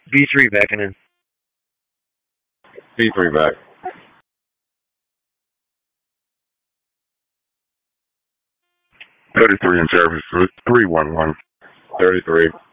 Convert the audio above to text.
B3 backing in. B3 back. 33 in service, 311. 33.